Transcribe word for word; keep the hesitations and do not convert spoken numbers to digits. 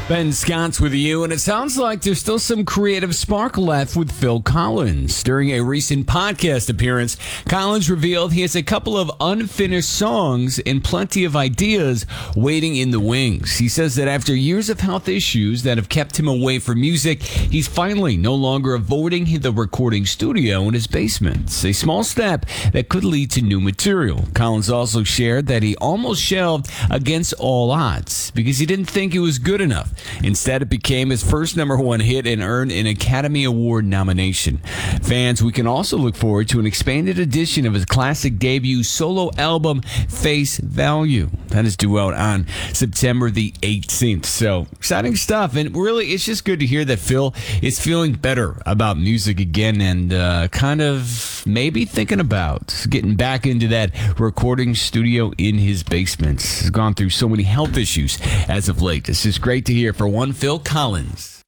Ben Scott's with you, and it sounds like there's still some creative spark left with Phil Collins. During a recent podcast appearance, Collins revealed he has a couple of unfinished songs and plenty of ideas waiting in the wings. He says that after years of health issues that have kept him away from music, he's finally no longer avoiding the recording studio in his basement. A small step that could lead to new material. Collins also shared that he almost shelved Against All Odds because he didn't think it was good enough. Instead, it became his first number one hit and earned an Academy Award nomination. Fans, we can also look forward to an expanded edition of his classic debut solo album, Face Value. That is due out on September the eighteenth. So, exciting stuff. And really, it's just good to hear that Phil is feeling better about music again and uh, kind of maybe thinking about getting back into that recording studio in his basement. He's gone through so many health issues as of late. This is great to hear for one Phil Collins.